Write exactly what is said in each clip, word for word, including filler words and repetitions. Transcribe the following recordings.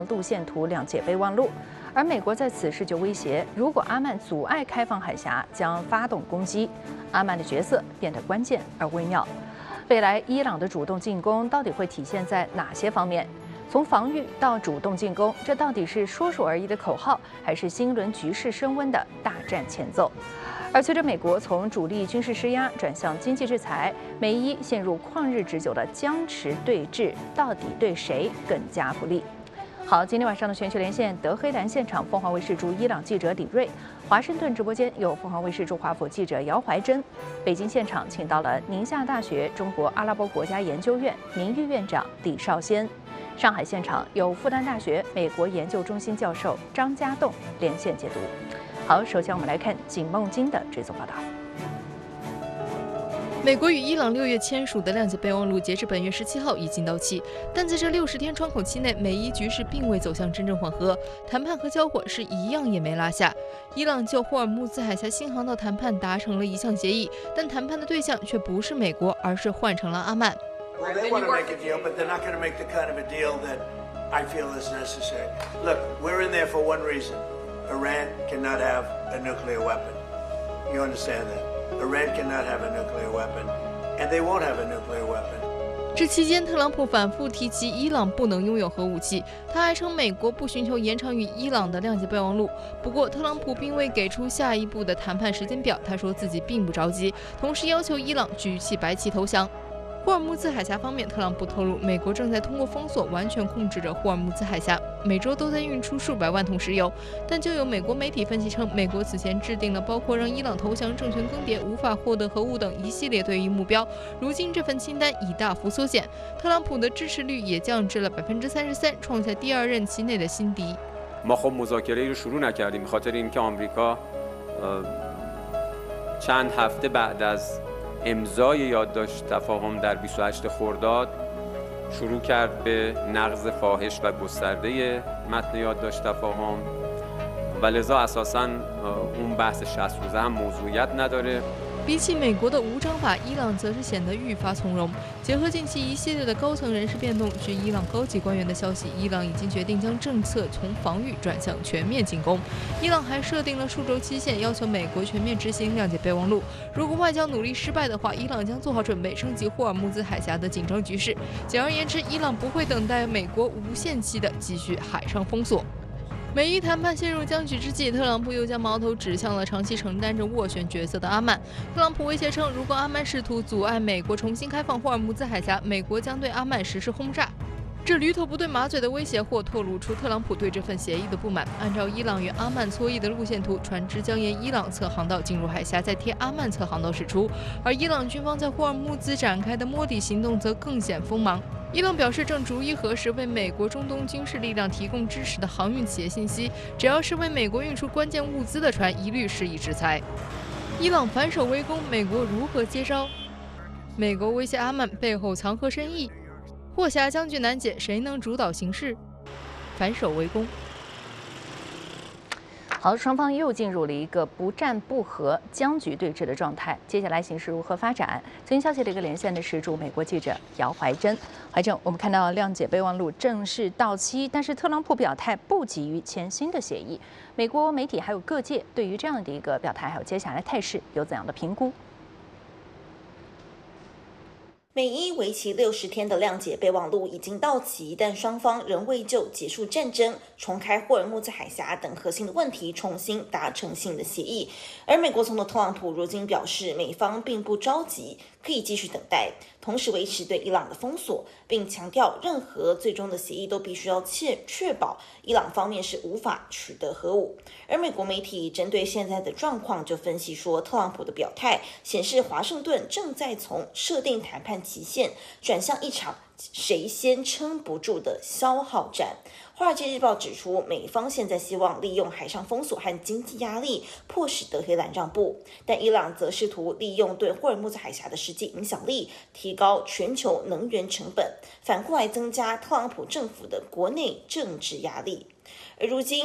路线图谅解备忘录。而美国在此时就威胁，如果阿曼阻碍开放海峡，将发动攻击。阿曼的角色变得关键而微妙。未来伊朗的主动进攻到底会体现在哪些方面？从防御到主动进攻，这到底是说说而已的口号，还是新一轮局势升温的大战前奏？而随着美国从主力军事施压转向经济制裁，美伊陷入旷日持久的僵持对峙，到底对谁更加不利？好，今天晚上的全球连线，德黑兰现场，凤凰卫视驻伊朗记者李锐；华盛顿直播间有凤凰卫视驻华府记者姚怀珍；北京现场请到了宁夏大学中国阿拉伯国家研究院名誉院长李少先；上海现场有复旦大学美国研究中心教授张家栋连线解读。好，首先我们来看景梦金的追踪报道。 美国与伊朗六月签署的谅解备忘录，截至本月十七号已经到期，但在这六十天窗口期内，美伊局势并未走向真正缓和，谈判和交火是一样也没落下。伊朗就霍尔木兹海峡新航道谈判达成了一项协议，但谈判的对象却不是美国，而是换成了阿曼。 Well, they want to make a deal, but they're not going to make the kind of a deal that I feel is necessary. Look, we're in there for one reason. Iran cannot have a nuclear weapon. You understand that? Iran cannot have a nuclear weapon, and they won't have a nuclear weapon. 这期间，特朗普反复提及伊朗不能拥有核武器，他还称美国不寻求延长与伊朗的谅解备忘录。不过，特朗普并未给出下一步的谈判时间表，他说自己并不着急，同时要求伊朗举起白旗投降。霍尔木兹海峡方面，特朗普透露，美国正在通过封锁完全控制着霍尔木兹海峡，每周都在运出数百万桶石油。但就有美国媒体分析称，美国此前制定了包括让伊朗投降、政权更迭、无法获得核武等一系列对于目标，如今这份清单已大幅缩减，特朗普的支持率也降至了百分之三十三，创下第二任期内的新低。 ما خب مذاکره رو شروع نکردیم به خاطر اینکه آمریکا چند هفته بعد از امضای یادداشت تفاهم در بیست و هشتم خرداد شروع کرد به نقض فاحش و گسترده متن یادداشت تفاهم و لذا اساساً اون بحث شصت روزه هم موضوعیت نداره。 比起美国的无章法，伊朗则是显得愈发从容。结合近期一系列的高层人事变动，据伊朗高级官员的消息，伊朗已经决定将政策从防御转向全面进攻。伊朗还设定了数周期限，要求美国全面执行谅解备忘录。如果外交努力失败的话，伊朗将做好准备升级霍尔木兹海峡的紧张局势。简而言之，伊朗不会等待美国无限期的继续海上封锁。美伊谈判陷入僵局之际，特朗普又将矛头指向了长期承担着斡旋角色的阿曼。特朗普威胁称，如果阿曼试图阻碍美国重新开放霍尔木兹海峡，美国将对阿曼实施轰炸。这驴头不对马嘴的威胁，或透露出特朗普对这份协议的不满。按照伊朗与阿曼磋议的路线图，船只将沿伊朗侧航道进入海峡，再贴阿曼侧航道驶出。而伊朗军方在霍尔木兹展开的摸底行动则更显锋芒。伊朗表示，正逐一核实为美国中东军事力量提供支持的航运企业信息，只要是为美国运输关键物资的船，一律施以制裁。伊朗反手围攻，美国如何接招？美国威胁阿曼背后藏何深意？霍峡僵局难解，谁能主导形势？反手围攻。 好，双方又进入了一个不战不和、僵局对峙的状态。接下来形势如何发展？最新消息的一个连线的是驻美国记者姚怀珍。怀珍，我们看到谅解备忘录正式到期，但是特朗普表态不急于签新的协议。美国媒体还有各界对于这样的一个表态，还有接下来态势有怎样的评估？ 美伊为期六十天的谅解备忘录已经到期，但双方仍未就结束战争、重开霍尔木兹海峡等核心的问题重新达成新的协议。而美国总统特朗普如今表示，美方并不着急，可以继续等待，同时维持对伊朗的封锁，并强调任何最终的协议都必须要确确保伊朗方面是无法取得核武。而美国媒体针对现在的状况就分析说，特朗普的表态显示华盛顿正在从设定谈判期限转向一场谁先撑不住的消耗战。华尔街日报指出，美方现在希望利用海上封锁和经济压力迫使德黑兰让步，但伊朗则试图利用对霍尔木兹海峡的实际影响力，提高全球能源成本，反过来增加特朗普政府的国内政治压力。而如今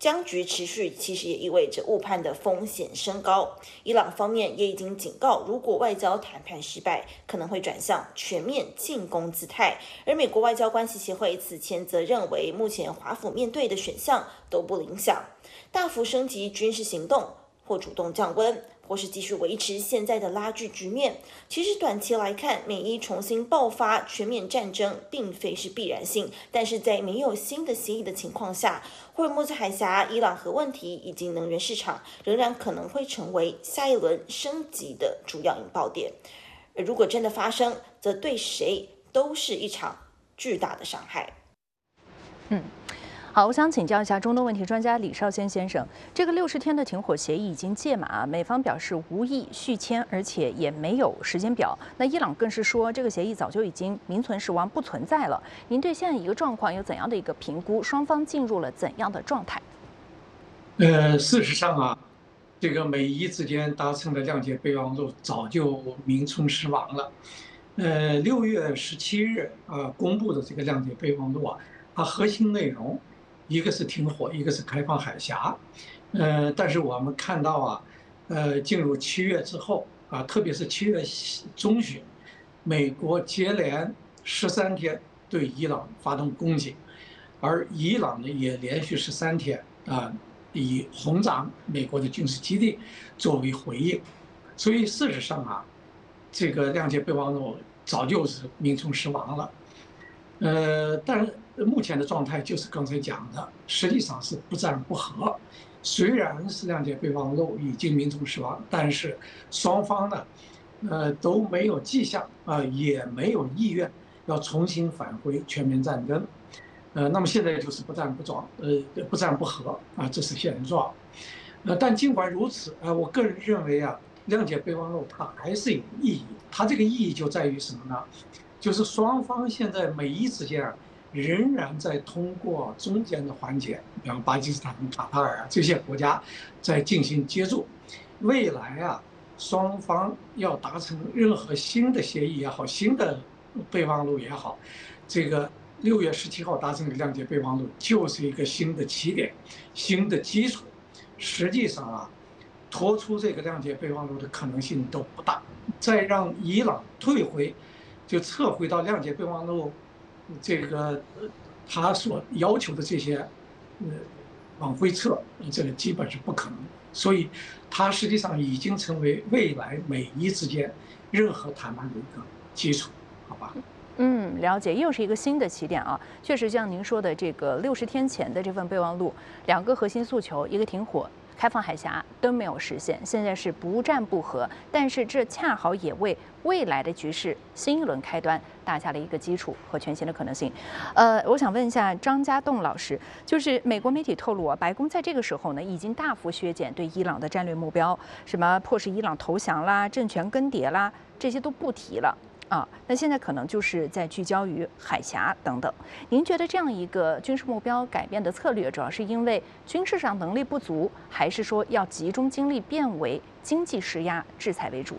僵局持续，其实也意味着误判的风险升高。伊朗方面也已经警告，如果外交谈判失败，可能会转向全面进攻姿态。而美国外交关系协会此前则认为，目前华府面对的选项都不理想，大幅升级军事行动，或主动降温，或是继续维持现在的拉锯局面。其实短期来看，美伊重新爆发全面战争并非是必然性，但是在没有新的协议的情况下，霍尔木兹海峡、伊朗核问题以及能源市场仍然可能会成为下一轮升级的主要引爆点。而如果真的发生，则对谁都是一场巨大的伤害。 嗯。好，我想请教一下中东问题专家李少先先生，这个六十天的停火协议已经届满，美方表示无意续签，而且也没有时间表。那伊朗更是说，这个协议早就已经名存实亡，不存在了。您对现在一个状况有怎样的一个评估？双方进入了怎样的状态？ 呃，事实上啊，这个美伊之间达成的谅解备忘录早就名存实亡了。呃，六月十七日啊、呃、公布的这个谅解备忘录啊，它核心内容。一个是停火，一个是开放海峡，呃，但是我们看到啊，呃，进入七月之后啊，特别是七月中旬，美国接连十三天对伊朗发动攻击，而伊朗呢也连续十三天啊以轰炸美国的军事基地作为回应，所以事实上啊，这个谅解备忘录早就是名存实亡了，呃，但是。目前的状态就是刚才讲的，实际上是不战不和。虽然是谅解备忘录已经名存实亡，但是双方呢，呃都没有迹象啊、呃，也没有意愿要重新返回全面战争。呃，那么现在就是不战不状，呃不战不和啊，这是现状。呃，但尽管如此，啊、呃，我个人认为啊，谅解备忘录它还是有意义。它这个意义就在于什么呢？就是双方现在美伊之间啊。仍然在通过中间的环节，比方巴基斯坦、卡塔尔啊这些国家，在进行接触。未来啊，双方要达成任何新的协议也好，新的备忘录也好，这个六月十七号达成的谅解备忘录就是一个新的起点、新的基础。实际上啊，脱出这个谅解备忘录的可能性都不大。再让伊朗退回，就撤回到谅解备忘录。这个他所要求的这些，呃，往回撤，这个基本是不可能。所以，它实际上已经成为未来美伊之间任何谈判的一个基础，好吧？ 嗯，了解，又是一个新的起点啊！确实，像您说的，这个六十天前的这份备忘录，两个核心诉求，一个停火。开放海峡都没有实现，现在是不战不和，但是这恰好也为未来的局势新一轮开端打下了一个基础和全新的可能性。呃，我想问一下张家栋老师，就是美国媒体透露啊，白宫在这个时候呢，已经大幅削减对伊朗的战略目标，什么迫使伊朗投降啦、政权更迭啦，这些都不提了。啊，那现在可能就是在聚焦于海峡等等。您觉得这样一个军事目标改变的策略，主要是因为军事上能力不足，还是说要集中精力变为经济施压、制裁为主？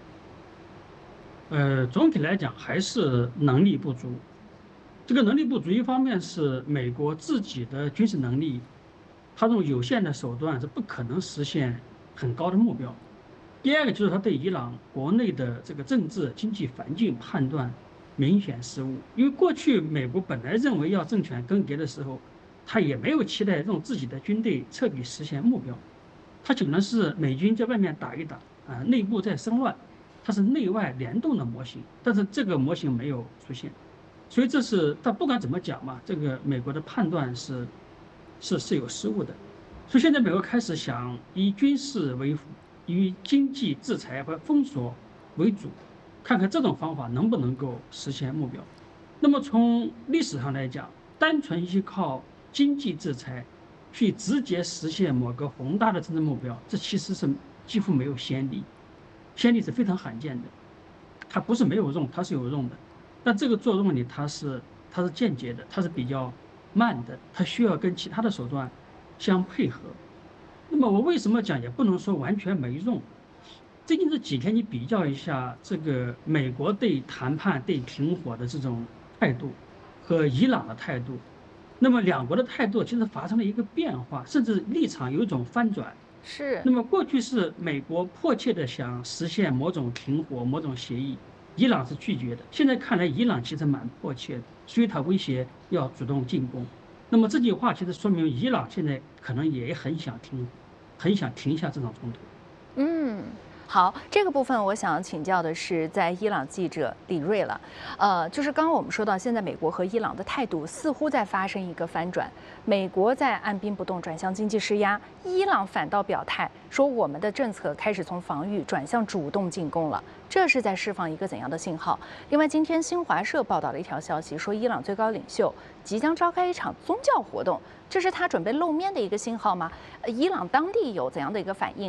呃，总体来讲还是能力不足。这个能力不足，一方面是美国自己的军事能力，它用有限的手段是不可能实现很高的目标。第二个就是他对伊朗国内的这个政治经济环境判断明显失误，因为过去美国本来认为要政权更迭的时候，他也没有期待用自己的军队彻底实现目标，他可能是美军在外面打一打啊，内部在生乱，它是内外联动的模型，但是这个模型没有出现，所以这是但不管怎么讲嘛，这个美国的判断是是是有失误的，所以现在美国开始想以军事为辅。以经济制裁和封锁为主，看看这种方法能不能够实现目标。那么从历史上来讲，单纯依靠经济制裁去直接实现某个宏大的政治目标，这其实是几乎没有先例，先例是非常罕见的。它不是没有用，它是有用的，但这个作用呢，它是它是间接的，它是比较慢的，它需要跟其他的手段相配合。那么我为什么讲也不能说完全没用？最近这几天你比较一下这个美国对谈判、对停火的这种态度，和伊朗的态度， 那么两国的态度其实发生了一个变化，甚至立场有一种翻转。 是。 那么过去是美国迫切的想实现某种停火、某种协议，伊朗是拒绝的。现在看来，伊朗其实蛮迫切的，所以他威胁要主动进攻。那么这句话其实说明，伊朗现在可能也很想停，很想停下这场冲突。 嗯。好，这个部分我想请教的是在伊朗记者李锐了，呃，就是刚刚我们说到，现在美国和伊朗的态度似乎在发生一个翻转，美国在按兵不动转向经济施压，伊朗反倒表态说我们的政策开始从防御转向主动进攻了，这是在释放一个怎样的信号？另外，今天新华社报道了一条消息，说伊朗最高领袖即将召开一场宗教活动，这是他准备露面的一个信号吗？呃伊朗当地有怎样的一个反应？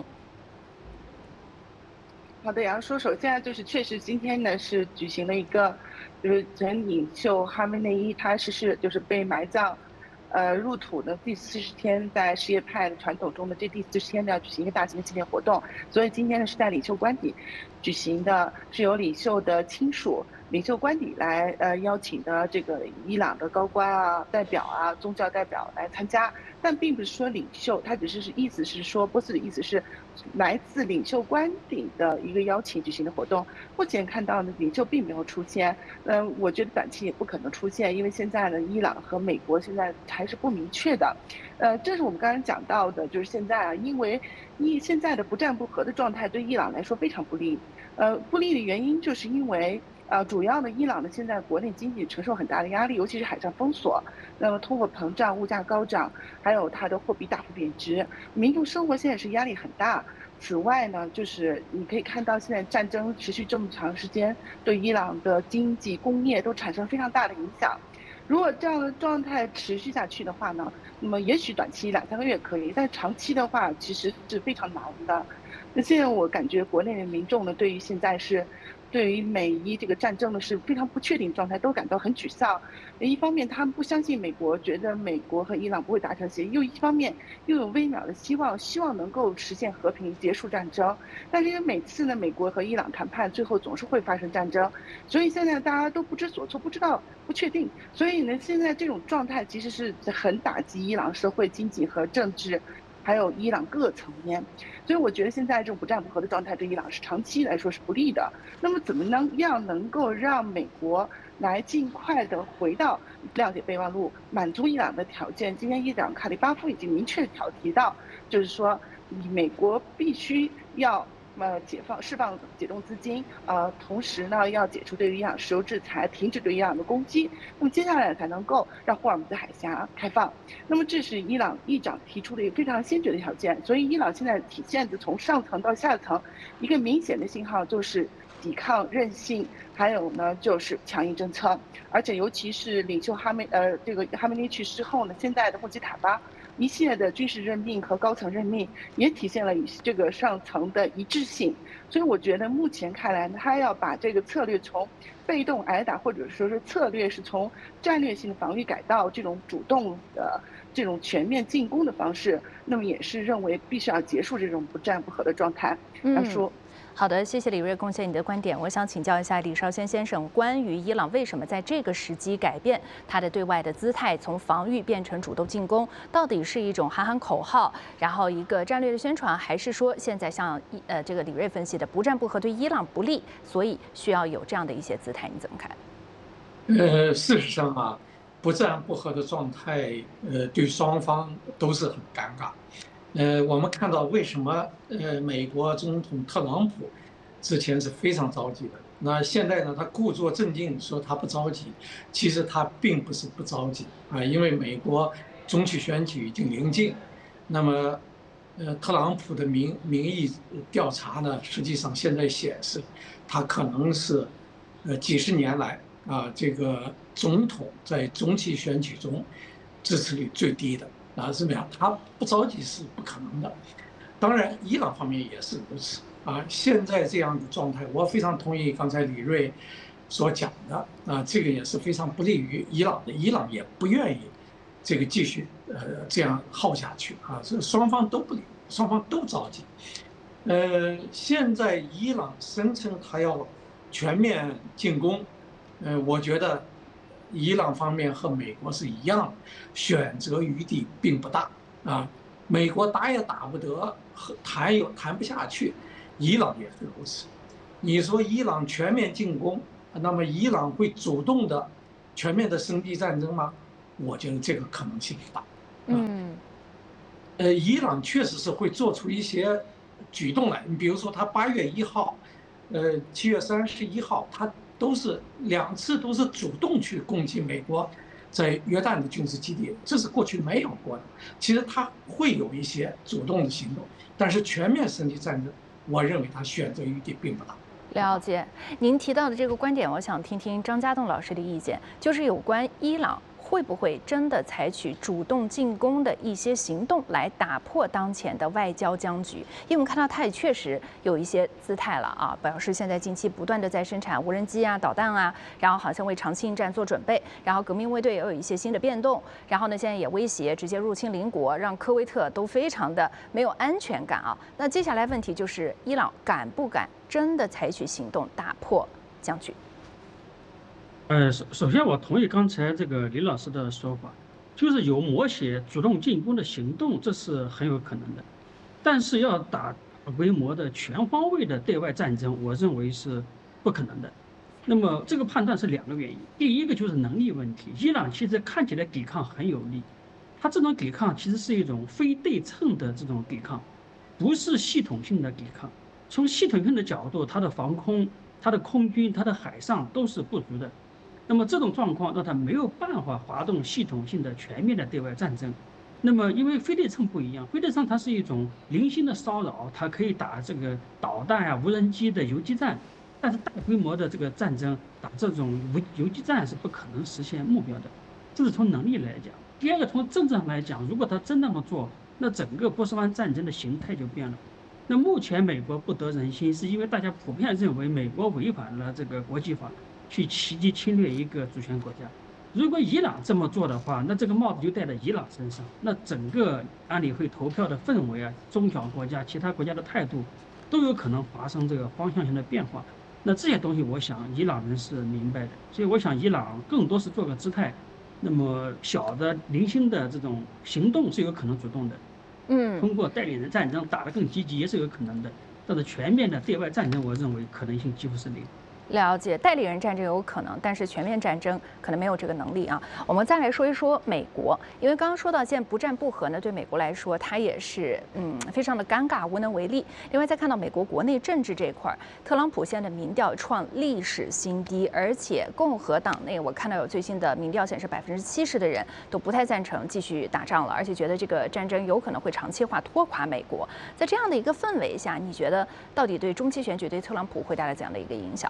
好的，杨叔，首先就是确实今天呢是举行了一个，就是前领袖哈梅内伊他逝世，就是被埋葬，呃入土的第四十天，在什叶派的传统中的这第四十天呢要举行一个大型的纪念活动，所以今天呢是在领袖官邸举行的，是由领袖的亲属、领袖官邸来呃邀请的这个伊朗的高官啊、代表啊、宗教代表来参加。但并不是说领袖，他只是是意思是说，波斯的意思是来自领袖官邸的一个邀请举行的活动。目前看到呢，领袖并没有出现，嗯、呃，我觉得短期也不可能出现，因为现在呢，伊朗和美国现在还是不明确的。呃，这是我们刚才讲到的，就是现在啊，因为伊现在的不战不和的状态对伊朗来说非常不利。呃，不利的原因就是因为。呃，主要呢，伊朗的现在国内经济承受很大的压力，尤其是海上封锁，那么通货膨胀、物价高涨，还有它的货币大幅贬值，民众生活现在是压力很大。此外呢，就是你可以看到现在战争持续这么长时间，对伊朗的经济、工业都产生非常大的影响。如果这样的状态持续下去的话呢，那么也许短期两三个月可以，但长期的话其实是非常难的。那现在我感觉国内的民众呢，对于现在是。对于美伊这个战争呢是非常不确定状态，都感到很沮丧。一方面他们不相信美国，觉得美国和伊朗不会达成协议；又一方面又有微渺的希望，希望能够实现和平，结束战争。但是因为每次呢，美国和伊朗谈判最后总是会发生战争，所以现在大家都不知所措，不知道不确定。所以呢，现在这种状态其实是很打击伊朗社会、经济和政治。还有伊朗各个层面，所以我觉得现在这种不战不和的状态对伊朗是长期来说是不利的。那么怎么能样能够让美国来尽快的回到谅解备忘录，满足伊朗的条件？今天伊朗卡利巴夫已经明确条提到，就是说美国必须要。呃，解放、释放、解冻资金，呃，同时呢，要解除对于伊朗石油制裁，停止对伊朗的攻击。那么接下来才能够让霍尔木兹海峡开放。那么这是伊朗议长提出的一个非常先决的条件。所以伊朗现在体现的从上层到下层，一个明显的信号就是抵抗、韧性，还有呢就是强硬政策。而且尤其是领袖哈梅呃这个哈梅内去世后呢，现在的穆吉塔巴。一系列的军事任命和高层任命也体现了与这个上层的一致性，所以我觉得目前看来，他要把这个策略从被动挨打，或者说是策略是从战略性的防御改到这种主动的这种全面进攻的方式，那么也是认为必须要结束这种不战不和的状态。他说。 好的，谢谢李锐贡献你的观点。我想请教一下李绍先先生，关于伊朗为什么在这个时机改变他的对外的姿态，从防御变成主动进攻，到底是一种喊喊口号，然后一个战略的宣传，还是说现在像呃这个李锐分析的不战不和对伊朗不利，所以需要有这样的一些姿态？你怎么看？ 呃，事实上啊，不战不和的状态，呃，对双方都是很尴尬。呃，我们看到为什么呃美国总统特朗普之前是非常着急的，那现在呢他故作镇静说他不着急，其实他并不是不着急啊，因为美国中期选举已经临近，那么呃特朗普的民民意调查呢，实际上现在显示他可能是呃几十年来啊这个总统在中期选举中支持率最低的。啊，怎么样？他不着急是不可能的。当然，伊朗方面也是如此啊。现在这样的状态，我非常同意刚才李锐所讲的啊，这个也是非常不利于伊朗的。伊朗也不愿意这个继续呃这样耗下去啊，这双方都不利，双方都着急。呃，现在伊朗声称他要全面进攻，呃，我觉得伊朗方面和美国是一样，选择余地并不大啊。美国打也打不得，谈也谈不下去，伊朗也是如此。你说伊朗全面进攻，那么伊朗会主动的全面的升级战争吗？我觉得这个可能性不大。 嗯， 呃，伊朗确实是会做出一些举动来。你比如说，他八月一号，呃，七月三十一号，他都是两次都是主动去攻击美国在约旦的军事基地，这是过去没有过的。其实他会有一些主动的行动，但是全面升级战争，我认为他选择余地并不大。 了解，您提到的这个观点，我想听听张家栋老师的意见，就是有关伊朗会不会真的采取主动进攻的一些行动来打破当前的外交僵局？因为我们看到它也确实有一些姿态了啊，表示现在近期不断的在生产无人机啊、导弹啊，然后好像为长期应战做准备，然后革命卫队也有一些新的变动，然后呢现在也威胁直接入侵邻国，让科威特都非常的没有安全感啊。那接下来问题就是，伊朗敢不敢真的采取行动打破僵局？ 呃，首首先我同意刚才这个李老师的说法，就是有某些主动进攻的行动，这是很有可能的，但是要打规模的全方位的对外战争，我认为是不可能的。那么这个判断是两个原因，第一个就是能力问题，伊朗其实看起来抵抗很有力，它这种抵抗其实是一种非对称的这种抵抗，不是系统性的抵抗。从系统性的角度，它的防空、它的空军、它的海上都是不足的。那么这种状况让他没有办法发动系统性的全面的对外战争。那么因为非对称不一样，非对称它是一种零星的骚扰，它可以打这个导弹啊、无人机的游击战，但是大规模的这个战争打这种游击战是不可能实现目标的。这是从能力来讲。第二个，从政治上来讲，如果他真那么做，那整个波斯湾战争的形态就变了。那目前美国不得人心，是因为大家普遍认为美国违反了这个国际法，去袭击侵略一个主权国家。如果伊朗这么做的话，那这个帽子就戴在伊朗身上，那整个安理会投票的氛围啊，中小国家、其他国家的态度，都有可能发生这个方向性的变化。那这些东西，我想伊朗人是明白的，所以我想伊朗更多是做个姿态，那么小的零星的这种行动是有可能主动的， 嗯， 通过代理人战争打得更积极也是有可能的，但是全面的对外战争，我认为可能性几乎是零。 了解，代理人战争有可能，但是全面战争可能没有这个能力啊。我们再来说一说美国，因为刚刚说到现在不战不和呢，对美国来说，它也是嗯非常的尴尬，无能为力。另外再看到美国国内政治这块，特朗普现在的民调创历史新低，而且共和党内我看到有最新的民调显示，百分之七十的人都不太赞成继续打仗了，而且觉得这个战争有可能会长期化拖垮美国。在这样的一个氛围下，你觉得到底对中期选举对特朗普会带来怎样的一个影响？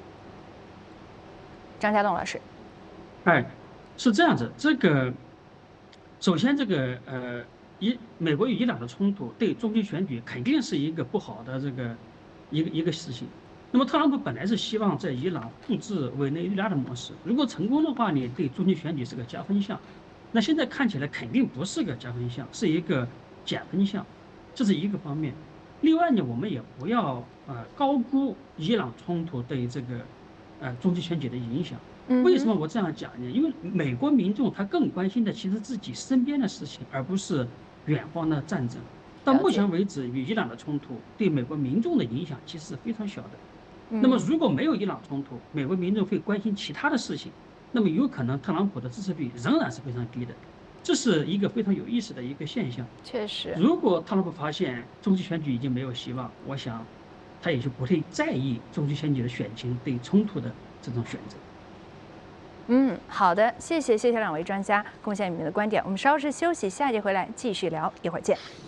张家栋老师， 哎，是这样子。这个首先，这个呃，伊美国与伊朗的冲突对中期选举肯定是一个不好的这个一个一个事情。那么特朗普本来是希望在伊朗复制委内瑞拉的模式，如果成功的话呢，对中期选举是个加分项。那现在看起来肯定不是个加分项，是一个减分项，这是一个方面。另外呢，我们也不要呃高估伊朗冲突对这个。呃，中期选举的影响，为什么我这样讲呢？因为美国民众他更关心的其实自己身边的事情，而不是远方的战争。到目前为止，与伊朗的冲突对美国民众的影响其实是非常小的。那么如果没有伊朗冲突，美国民众会关心其他的事情，那么有可能特朗普的支持率仍然是非常低的。这是一个非常有意思的一个现象。 确实， 如果特朗普发现中期选举已经没有希望，我想。他也就不会在意中期选举的选情对冲突的这种选择。 嗯，好的，谢谢谢谢两位专家贡献你们的观点。我们稍事休息，下一节回来继续聊，一会儿见。